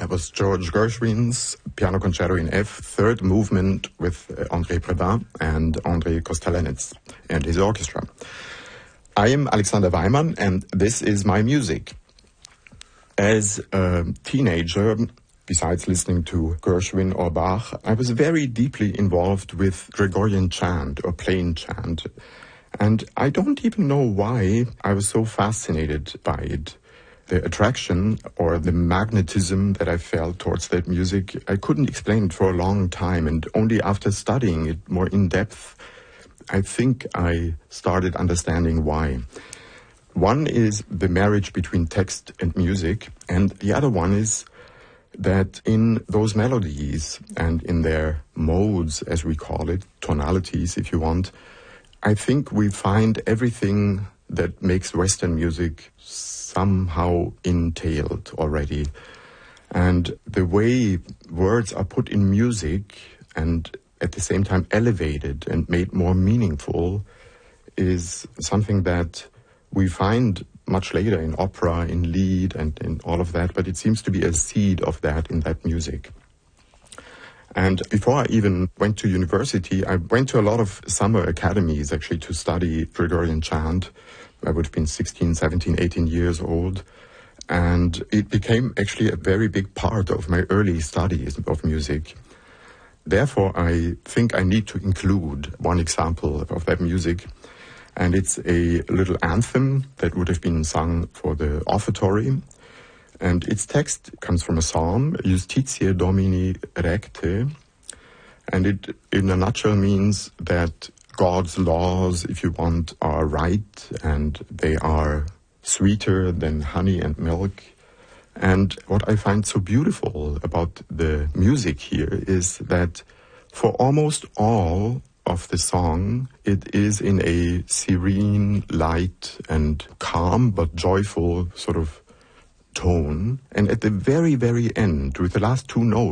That was George Gershwin's Piano Concerto in F, third movement with André Previn and André Kostelanetz and his orchestra. I am Alexander Weimann, and this is my music. As a teenager, besides listening to Gershwin or Bach, I was very deeply involved with Gregorian chant or plain chant. And I don't even know why I was so fascinated by it. The attraction or the magnetism that I felt towards that music, I couldn't explain it for a long time. And only after studying it more in depth, I think I started understanding why. One is the marriage between text and music, and the other one is that in those melodies and in their modes, as we call it, tonalities if you want, I think we find everything that makes Western music somehow entailed already. And the way words are put in music and at the same time elevated and made more meaningful is something that we find much later in opera, in Lied, and in all of that, but it seems to be a seed of that in that music. And before I even went to university, I went to a lot of summer academies actually to study Gregorian chant. I would have been 16, 17, 18 years old. And it became actually a very big part of my early studies of music. Therefore, I think I need to include one example of that music. And it's a little anthem that would have been sung for the offertory. And its text comes from a psalm, Justitiae Domini Recte. And it, in a nutshell, means that God's laws, if you want, are right, and they are sweeter than honey and milk. And what I find so beautiful about the music here is that for almost all of the song, it is in a serene, light, and calm but joyful sort of tone. And at the very, very end, with the last two notes,